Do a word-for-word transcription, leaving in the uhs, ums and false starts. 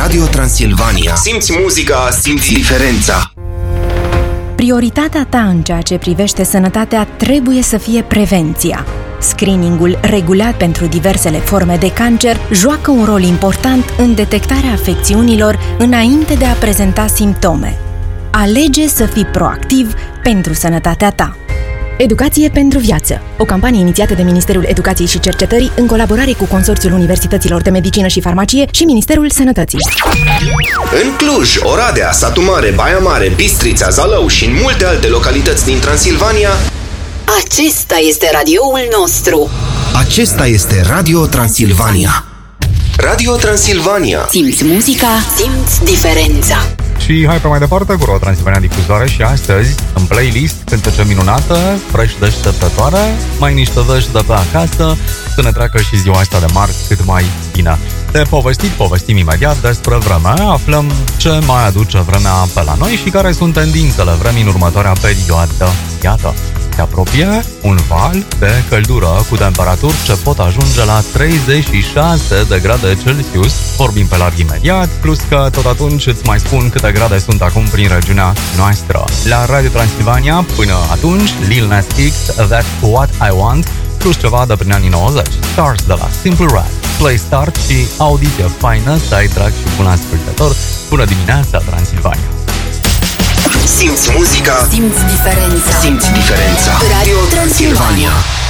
Radio Transilvania. Simți muzica, simți diferența. Prioritatea ta în ceea ce privește sănătatea trebuie să fie prevenția. Screeningul regulat pentru diversele forme de cancer joacă un rol important în detectarea afecțiunilor înainte de a prezenta simptome. Alege să fii proactiv pentru sănătatea ta. Educație pentru viață, o campanie inițiată de Ministerul Educației și Cercetării în colaborare cu Consorțiul Universităților de Medicină și Farmacie și Ministerul Sănătății. În Cluj, Oradea, Satu Mare, Baia Mare, Bistrița, Zalău și în multe alte localități din Transilvania, acesta este radioul nostru. Acesta este Radio Transilvania. Radio Transilvania. Simți muzica, simți diferența. Și hai pe mai departe cu Radio Transilvania Difuzoare și astăzi, în playlist, cântece minunată, fresh deșteptătoare, mai niște vești de pe acasă, să ne treacă și ziua asta de marți cât mai bine. De povestit, povestim imediat despre vreme, aflăm ce mai aduce vremea pe la noi și care sunt tendințele vremii în următoarea perioadă. Iată, se apropie un val de căldură cu temperaturi ce pot ajunge la treizeci și șase de grade Celsius. Vorbim pe larg imediat, plus că tot atunci îți mai spun câte grade sunt acum prin regiunea noastră. La Radio Transilvania, până atunci, Lil Nas X, That's What I Want, plus ceva de prin anii nouăzeci, Stars de la Simple Red, Play Start și audiție faină, să ai drag și bun ascultător. Bună dimineața, Transilvania! Simți muzica, simți diferența. Simți diferența. Radio Transilvania.